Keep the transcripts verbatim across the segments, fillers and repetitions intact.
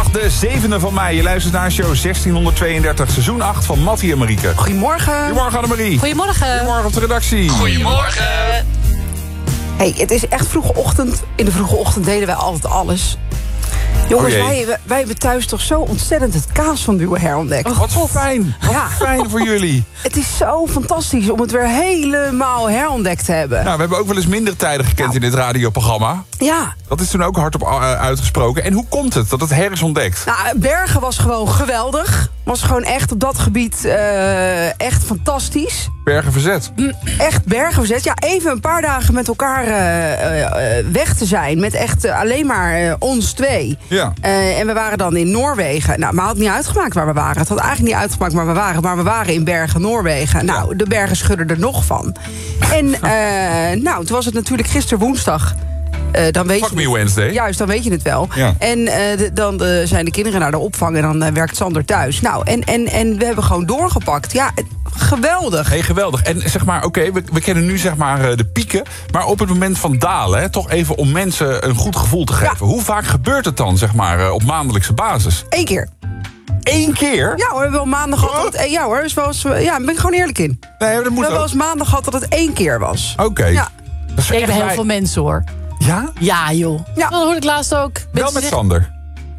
Donderdag de zevende van mei. Je luistert naar show zestienhonderdtweeëndertig, seizoen acht van Mattie en Marieke. Goedemorgen. Goedemorgen Annemarie. Goedemorgen. Goedemorgen op de redactie. Goedemorgen. Hey, het is echt vroege ochtend. In de vroege ochtend deden wij altijd alles. Jongens, Oh wij, wij hebben thuis toch zo ontzettend het kaas van Duwe herontdekt. Oh, wat fijn. Wat Ja. fijn voor jullie. Het is zo fantastisch om het weer helemaal herontdekt te hebben. Nou, we hebben ook wel eens minder tijden gekend Nou. in dit radioprogramma. Ja, Dat is toen ook hardop uh, uitgesproken. En hoe komt het dat het her is ontdekt? nou, Bergen was gewoon geweldig. Was gewoon echt op dat gebied uh, echt fantastisch. Bergen verzet. Echt Bergen verzet. Ja, even een paar dagen met elkaar uh, uh, weg te zijn. Met echt uh, alleen maar uh, ons twee. Ja. Uh, en we waren dan in Noorwegen. Nou, maar het had niet uitgemaakt waar we waren. Het had eigenlijk niet uitgemaakt waar we waren. Maar we waren in Bergen, Noorwegen. Nou, de bergen schudden er nog van. En uh, nou, toen was het natuurlijk gisteren woensdag. Uh, dan weet Fuck je me het. Wednesday. Juist, dan weet je het wel. Ja. En uh, de, dan uh, zijn de kinderen naar de opvang en dan uh, werkt Sander thuis. Nou, en, en, en we hebben gewoon doorgepakt. Ja, het, geweldig. Hey, geweldig. En zeg maar, oké, we, we kennen nu zeg maar uh, de pieken. Maar op het moment van dalen, hè, toch even om mensen een goed gevoel te geven. Ja. Hoe vaak gebeurt het dan, zeg maar, uh, op maandelijkse basis? Eén keer. Eén keer? Ja hoor, we hebben wel maandag gehad dat het... eh, Ja hoor, is wel eens, ja, daar ben ik gewoon eerlijk in. Nee, dat We moet hebben wel ook. eens maandag gehad dat het één keer was. Oké. Ja. Dat is Ik echt ben heel wij- veel mensen hoor. Ja? Ja joh. Ja. Dat hoorde ik laatst ook. Wel Mensen met zeggen- Sander.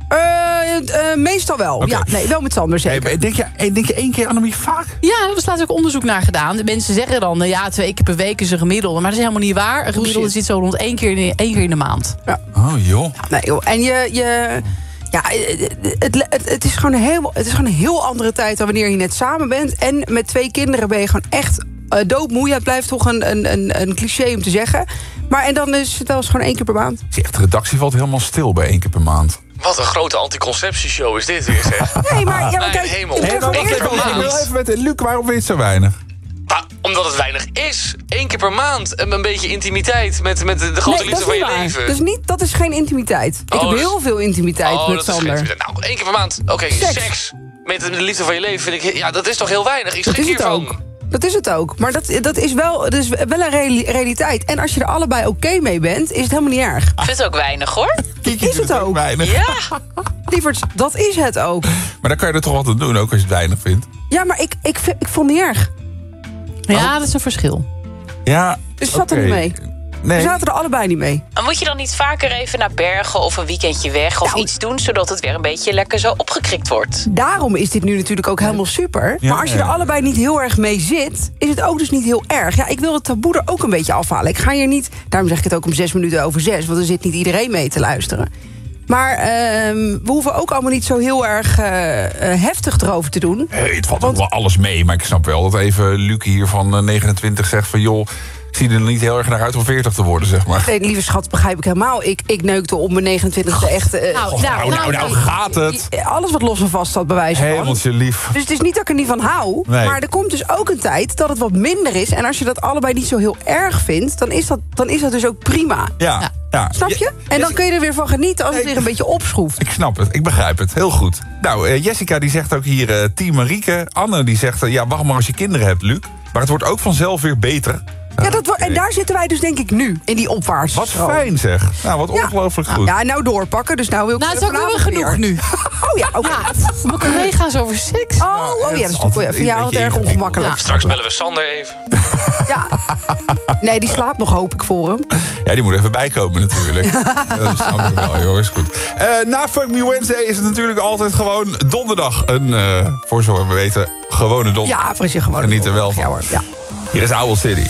Uh, uh, meestal wel. Oké. Ja, nee, wel met Sander zeker. Hey, denk, je, hey, denk je één keer, Annemarie, vaak? Ja, er is laatst ook onderzoek naar gedaan. De mensen zeggen dan, nou ja, twee keer per week is een gemiddelde. Maar dat is helemaal niet waar. Een gemiddelde Bullshit. zit zo rond één keer, in, één keer in de maand. Oh, joh. Nee, joh. En je... je ja, het, het, het, is gewoon een heel, het is gewoon een heel andere tijd dan wanneer je net samen bent. En met twee kinderen ben je gewoon echt uh, doodmoe. Ja, het blijft toch een, een, een, een cliché om te zeggen. Maar en dan is het wel eens gewoon één keer per maand. Zie, echt, de redactie valt helemaal stil bij één keer per maand. Wat een grote anticonceptieshow is dit weer, zeg. Nee, maar ja, maar Mijn kijk, hemel. ik ben Hey, van maar eerlijk wacht even, over- maand. Ik wil even met Luc, waarom weet je zo weinig? Maar omdat het weinig is. Eén keer per maand. Een, een beetje intimiteit met, met de grote Nee, dat liefde is van niet je waar. leven. Dat is, niet, dat is geen intimiteit. Ik Oh, heb dus- heel veel intimiteit oh, met dat is Sander. geen- Nou, één keer per maand. Oké, Seks. seks. Met de liefde van je leven vind ik... Ja, dat is toch heel weinig? Ik Dat schrik is het hiervan. ook. Dat is het ook. Maar dat, dat is wel, dat is wel een reali- realiteit. En als je er allebei oké mee bent, is het helemaal niet erg. Ik vind het ook weinig, hoor. Kiki Is vindt het ook? weinig. Ja. Lieverds, dat is het ook. Maar dan kan je er toch wat aan doen, ook als je het weinig vindt. Ja, maar ik, ik, vind- ik vond het niet erg. Ja, dat is een verschil. Ja, Dus ik zat er oké. niet mee. We Nee. zaten er allebei niet mee. Maar moet je dan niet vaker even naar Bergen of een weekendje weg... of Nou. iets doen, zodat het weer een beetje lekker zo opgekrikt wordt? Daarom is dit nu natuurlijk ook helemaal super. Ja, maar als je ja, er ja. allebei niet heel erg mee zit... is het ook dus niet heel erg. Ja, ik wil het taboe er ook een beetje afhalen. Ik ga hier niet... Daarom zeg ik het ook om zes minuten over zes... want er zit niet iedereen mee te luisteren. Maar ehm, we hoeven ook allemaal niet zo heel erg uh, uh, heftig erover te doen. Hey, het valt Want- ook wel alles mee, maar ik snap wel dat even Luc hier van uh, negenentwintig zegt van... joh, ik zie er niet heel erg naar uit om veertig te worden, zeg maar. Nee, lieve schat, begrijp ik helemaal. Ik, ik neukte op mijn negenentwintigste echt... uh, Nou, Oh, nou, nou, nou gaat het. alles wat los en vast zat, bij wijze van. Hemeltje lief. Dus het is niet dat ik er niet van hou. Nee. Maar er komt dus ook een tijd dat het wat minder is. En als je dat allebei niet zo heel erg vindt... dan is dat, dan is dat dus ook prima. Ja, Ja. ja. Snap je? En dan kun je er weer van genieten als het weer een beetje opschroeft. Ik snap het, ik begrijp het, heel goed. Nou, uh, Jessica die zegt ook hier, uh, team Marieke. Anne die zegt, uh, ja, wacht maar als je kinderen hebt, Luc. Maar het wordt ook vanzelf weer beter. Ja, dat, wo- en daar zitten wij dus denk ik nu, in die opwaarts. Wat fijn zeg. Nou, wat Ja. ongelooflijk Nou, goed. ja, nou doorpakken, dus nou wil ik Nou, het is ook wel vanavond genoeg weer. nu. Oh ja, oké. Ja, mijn collega's over seks. Oh, oh ja, dat is toch voor altijd jou een het beetje erg ingewikkeld. ongemakkelijk. Straks bellen we Sander even. Ja. Nee, die slaapt nog, hoop ik, voor hem. Ja, die moet even bijkomen natuurlijk. Dat snap ik wel, jongens, goed. Uh, na Fuck Me Wednesday is het natuurlijk altijd gewoon donderdag. Een, uh, voor zover we weten, gewone donderdag. Ja, precies gewoon. Geniet er wel van. Ja hoor, ja. Hier is Owl City.